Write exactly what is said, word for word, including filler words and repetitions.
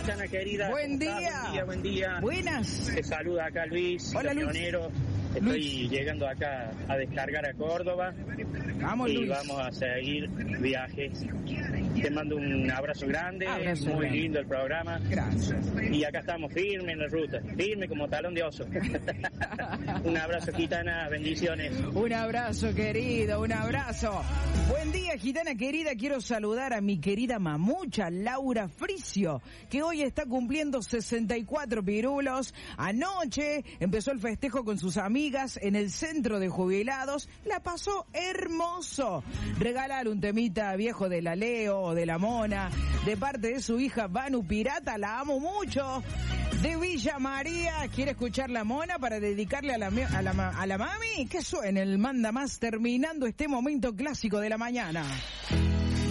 gitana querida. Buen día. Buen día, buen día. Buenas. Te saluda acá Luis, Hola, Luis. camionero. Estoy Luis. llegando acá a descargar a Córdoba. Vamos, y Luis. vamos a seguir viaje. Te mando un abrazo grande, Abrazo muy grande. lindo el programa. Gracias. Y acá estamos firmes en la ruta, firme como talón de oso. Un abrazo, gitana, bendiciones. Un abrazo, querido, un abrazo. Buen día, gitana querida. Quiero saludar a mi querida mamucha, Laura Fricio, que hoy está cumpliendo sesenta y cuatro pirulos. Anoche empezó el festejo con sus amigas en el centro de jubilados. La pasó hermoso. Regalar un temita viejo de la Leo o de la Mona, de parte de su hija Banu Pirata, la amo mucho. De Villa María, quiere escuchar la Mona para dedicarle a la, a la, a la mami. Que suene el manda más terminando este momento clásico de la mañana.